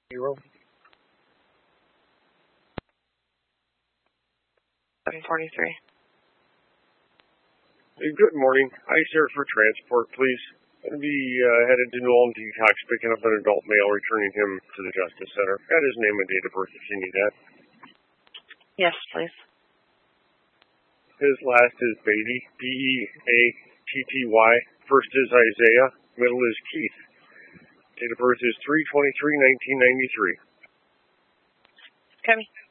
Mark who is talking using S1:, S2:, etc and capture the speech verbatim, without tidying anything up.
S1: Zero.
S2: seven forty-three.
S1: Good morning. Ice Air for transport, please. Going to be uh, headed to Newell Detox, picking up an adult male, returning him to the Justice Center. Got his name and date of birth if you need that.
S2: Yes, please.
S1: His last is Beatty, B E A T T Y. First is Isaiah. Middle is Keith. Date of birth is three twenty-three nineteen ninety-three.
S2: Copy.